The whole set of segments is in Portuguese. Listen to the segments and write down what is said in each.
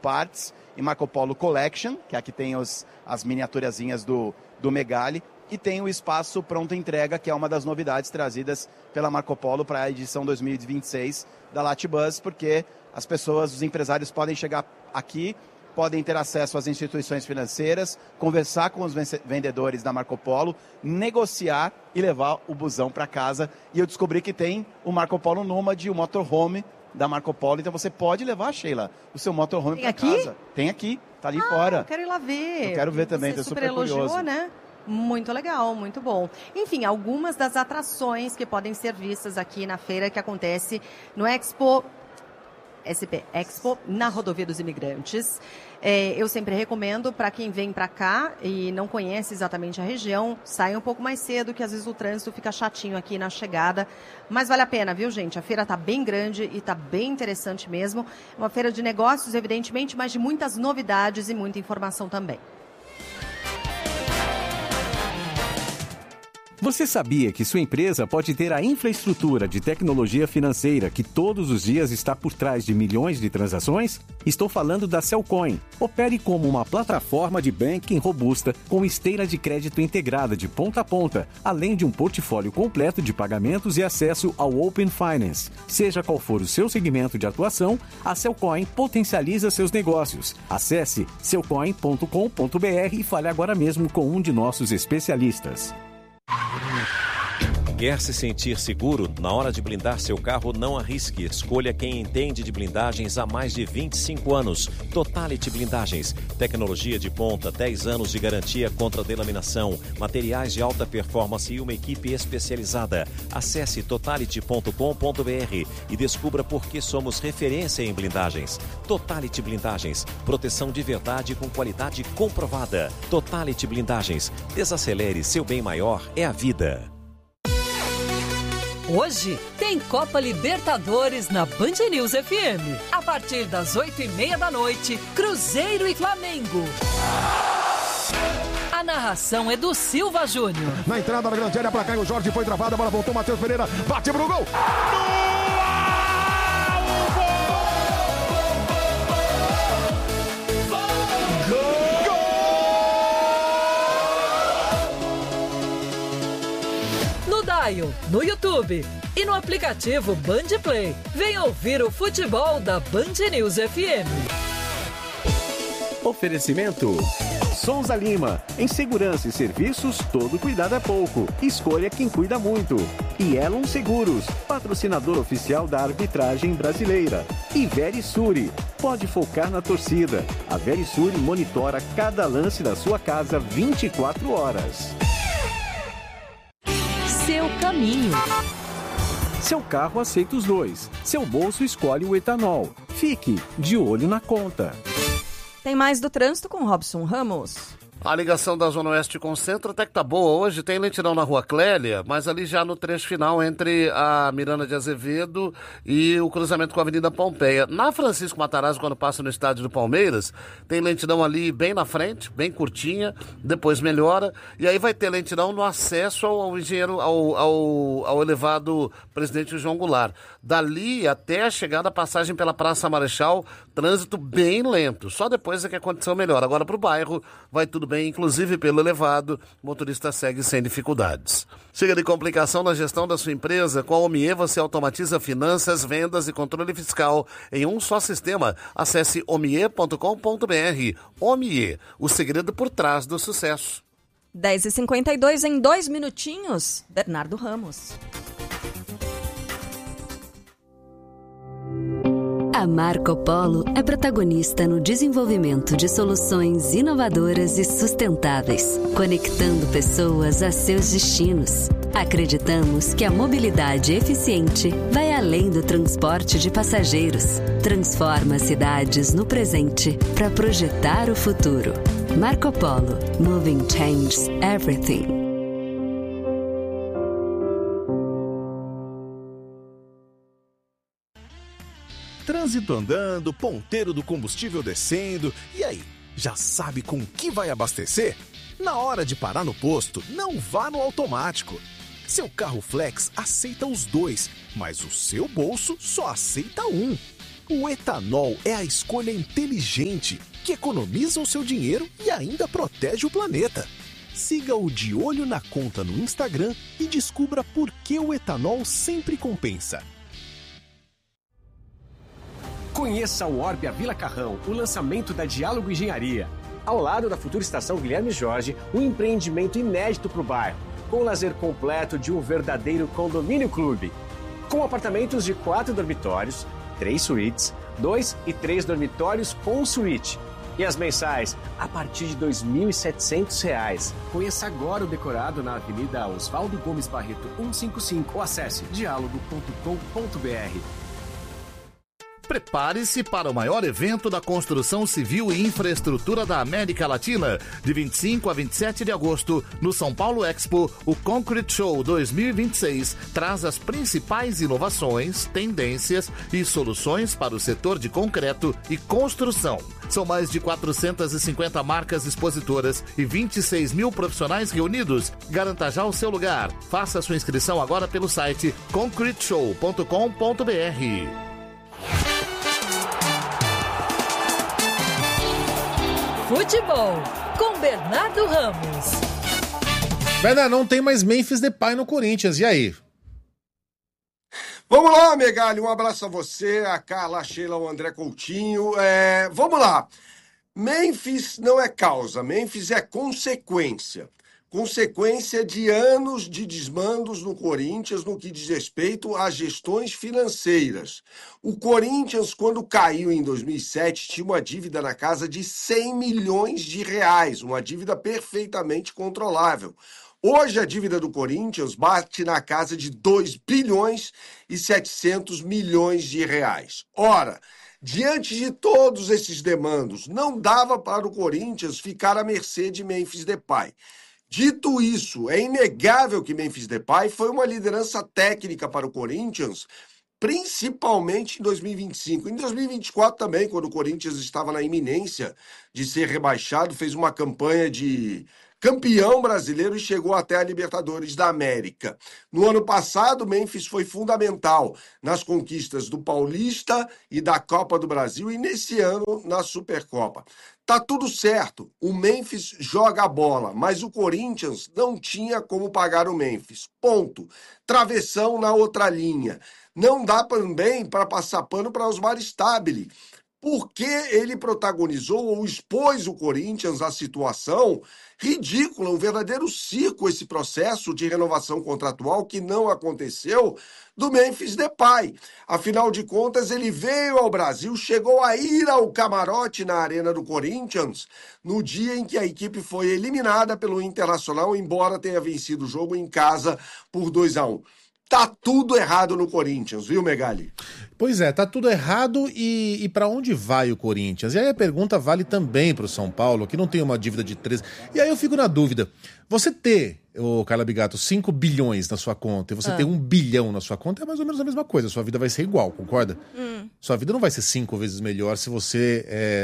Parts e Marco Polo Collection, que aqui tem as miniaturazinhas do Megali, e tem o espaço pronta entrega, que é uma das novidades trazidas pela Marco Polo para a edição 2026 da Latibus, porque as pessoas, os empresários podem chegar aqui, podem ter acesso às instituições financeiras, conversar com os vendedores da Marco Polo, negociar e levar o busão para casa. E eu descobri que tem o Marco Polo Nomad, o motorhome da Marco Polo, então você pode levar, Sheila, o seu motorhome para casa. Tem aqui, tá ali fora. Eu quero ir lá ver. Eu quero ver também, tô super curioso. Né? Muito legal, muito bom. Enfim, algumas das atrações que podem ser vistas aqui na feira que acontece no SP Expo, na Rodovia dos Imigrantes. Eu sempre recomendo para quem vem para cá e não conhece exatamente a região, saia um pouco mais cedo, que às vezes o trânsito fica chatinho aqui na chegada. Mas vale a pena, viu, gente? A feira está bem grande e está bem interessante mesmo. É uma feira de negócios, evidentemente, mas de muitas novidades e muita informação também. Você sabia que sua empresa pode ter a infraestrutura de tecnologia financeira que todos os dias está por trás de milhões de transações? Estou falando da Cellcoin. Opere como uma plataforma de banking robusta com esteira de crédito integrada de ponta a ponta, além de um portfólio completo de pagamentos e acesso ao Open Finance. Seja qual for o seu segmento de atuação, a Cellcoin potencializa seus negócios. Acesse cellcoin.com.br e fale agora mesmo com um de nossos especialistas. Quer se sentir seguro? Na hora de blindar seu carro, não arrisque. Escolha quem entende de blindagens há mais de 25 anos. Totality Blindagens. Tecnologia de ponta, 10 anos de garantia contra delaminação, materiais de alta performance e uma equipe especializada. Acesse totality.com.br e descubra por que somos referência em blindagens. Totality Blindagens. Proteção de verdade com qualidade comprovada. Totality Blindagens. Desacelere, seu bem maior é a vida. Hoje tem Copa Libertadores na Band News FM. A partir das 8h30 da noite, Cruzeiro e Flamengo. A narração é do Silva Júnior. Na entrada da grande área, pra cá, o Jorge foi travado, a bola voltou, Matheus Pereira, bate pro gol. No YouTube e no aplicativo Band Play. Venha ouvir o futebol da Band News FM. Oferecimento Souza Lima. Em segurança e serviços, todo cuidado é pouco. Escolha quem cuida muito. E Elon Seguros, patrocinador oficial da arbitragem brasileira. E Verisure. Pode focar na torcida. A Verisure monitora cada lance da sua casa 24 horas. Seu caminho. Seu carro aceita os dois. Seu bolso escolhe o etanol. Fique de olho na conta. Tem mais do trânsito com Robson Ramos. A ligação da Zona Oeste com o centro até que tá boa hoje, tem lentidão na Rua Clélia, mas ali já no trecho final entre a Miranda de Azevedo e o cruzamento com a Avenida Pompeia. Na Francisco Matarazzo, quando passa no estádio do Palmeiras, tem lentidão ali bem na frente, bem curtinha, depois melhora, e aí vai ter lentidão no acesso ao elevado Presidente João Goulart. Dali até a chegada, passagem pela Praça Marechal, trânsito bem lento, só depois é que a condição melhora. Agora pro bairro vai tudo bem, inclusive pelo elevado, o motorista segue sem dificuldades. Chega de complicação na gestão da sua empresa? Com a Omie você automatiza finanças, vendas e controle fiscal em um só sistema. Acesse omie.com.br. Omie, o segredo por trás do sucesso. 10h52, em 2 minutinhos, Bernardo Ramos. A Marco Polo é protagonista no desenvolvimento de soluções inovadoras e sustentáveis, conectando pessoas a seus destinos. Acreditamos que a mobilidade eficiente vai além do transporte de passageiros. Transforma cidades no presente para projetar o futuro. Marco Polo. Moving changes everything. Trânsito andando, ponteiro do combustível descendo. E aí, já sabe com que vai abastecer? Na hora de parar no posto, não vá no automático. Seu carro Flex aceita os dois, mas o seu bolso só aceita um. O etanol é a escolha inteligente que economiza o seu dinheiro e ainda protege o planeta. Siga o De Olho na Conta no Instagram e descubra por que o etanol sempre compensa. Conheça o Orbia Vila Carrão, o lançamento da Diálogo Engenharia. Ao lado da futura estação Guilherme Jorge, um empreendimento inédito para o bairro, com o lazer completo de um verdadeiro condomínio clube. Com apartamentos de 4 dormitórios, 3 suítes, 2 e 3 dormitórios com suíte. E as mensais a partir de R$ 2.700. Conheça agora o decorado na Avenida Oswaldo Gomes Barreto 155 ou acesse dialogo.com.br. Prepare-se para o maior evento da construção civil e infraestrutura da América Latina. De 25 a 27 de agosto, no São Paulo Expo, o Concrete Show 2026 traz as principais inovações, tendências e soluções para o setor de concreto e construção. São mais de 450 marcas expositoras e 26 mil profissionais reunidos. Garanta já o seu lugar. Faça sua inscrição agora pelo site concreteshow.com.br. Futebol, com Bernardo Ramos. Bernardo, não tem mais Memphis Depay no Corinthians, e aí? Vamos lá, Megali, um abraço a você, a Carla, a Sheila, o André Coutinho. Vamos lá. Memphis não é causa, Memphis é consequência. Consequência de anos de desmandos no Corinthians no que diz respeito a gestões financeiras. O Corinthians, quando caiu em 2007, tinha uma dívida na casa de 100 milhões de reais, uma dívida perfeitamente controlável. Hoje a dívida do Corinthians bate na casa de 2 bilhões e 700 milhões de reais. Ora, diante de todos esses demandos, não dava para o Corinthians ficar à mercê de Memphis Depay. Dito isso, é inegável que Memphis Depay foi uma liderança técnica para o Corinthians, principalmente em 2025. Em 2024 também, quando o Corinthians estava na iminência de ser rebaixado, fez uma campanha de campeão brasileiro e chegou até a Libertadores da América. No ano passado, Memphis foi fundamental nas conquistas do Paulista e da Copa do Brasil e nesse ano na Supercopa. Tá tudo certo, o Memphis joga a bola, mas o Corinthians não tinha como pagar o Memphis. Ponto. Travessão na outra linha. Não dá também para passar pano para Osmar Stabile, porque ele protagonizou ou expôs o Corinthians à situação ridícula, um verdadeiro circo esse processo de renovação contratual que não aconteceu do Memphis Depay. Afinal de contas, ele veio ao Brasil, chegou a ir ao camarote na Arena do Corinthians no dia em que a equipe foi eliminada pelo Internacional, embora tenha vencido o jogo em casa por 2-1. Tá tudo errado no Corinthians, viu, Megali? Pois é, tá tudo errado e para onde vai o Corinthians? E aí a pergunta vale também pro São Paulo, que não tem uma dívida de 13. E aí eu fico na dúvida, você ter, Carla Bigato, 5 bilhões na sua conta e você ter 1 bilhão na sua conta é mais ou menos a mesma coisa, sua vida vai ser igual, concorda? Sua vida não vai ser 5 vezes melhor se você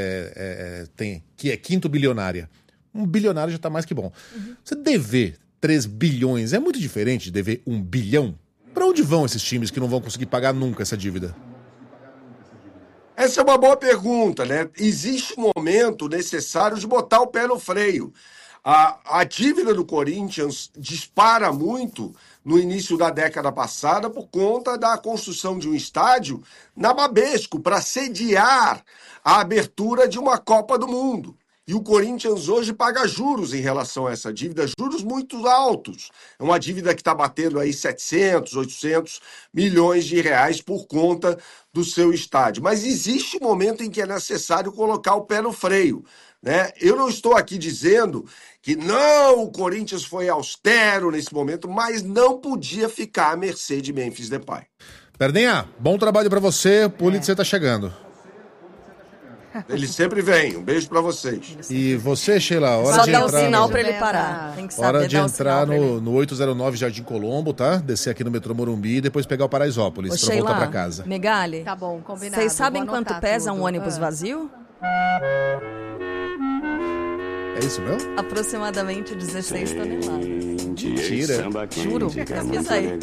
é quinto bilionária. 1 bilionário já tá mais que bom. Você dever 3 bilhões é muito diferente de dever 1 bilhão? Para onde vão esses times que não vão conseguir pagar nunca essa dívida? Essa é uma boa pergunta, né? Existe um momento necessário de botar o pé no freio. A dívida do Corinthians dispara muito no início da década passada por conta da construção de um estádio na Babesco para sediar a abertura de uma Copa do Mundo. E o Corinthians hoje paga juros em relação a essa dívida, juros muito altos. É uma dívida que está batendo aí 700, 800 milhões de reais por conta do seu estádio. Mas existe um momento em que é necessário colocar o pé no freio, né? Eu não estou aqui dizendo que não, o Corinthians foi austero nesse momento, mas não podia ficar à mercê de Memphis Depay. Perninha, bom trabalho para você, o Pulitzer tá chegando. Ele sempre vem. Um beijo pra vocês. E você, Sheila, hora só de dá entrar... um sinal pra ele parar. Tem que saber hora de dar entrar no 809 Jardim Colombo, tá? Descer aqui no metrô Morumbi e depois pegar o Paraisópolis pra Sheila, voltar pra casa. Megali, tá bom, combinado. Vocês sabem quanto pesa um ônibus vazio? É isso mesmo? Aproximadamente 16 toneladas. Mentira. Juro, pesquisa aí.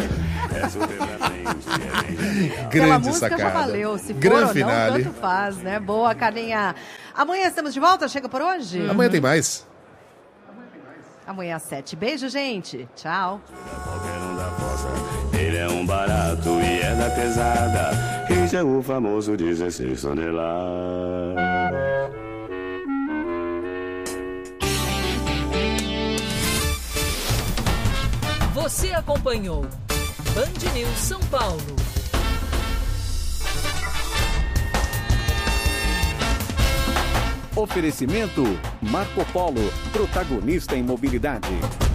Aquela Grande música sacada. já valeu. Se for Grande ou não, finale. tanto faz, né? Boa, Carlinha. Amanhã estamos de volta? Chega por hoje? Amanhã tem mais. Amanhã às 7. Beijo, gente. Tchau. Ele é um barato e é da pesada. Esse é o famoso 16 toneladas. Você acompanhou Band News São Paulo. Oferecimento Marco Polo, protagonista em mobilidade.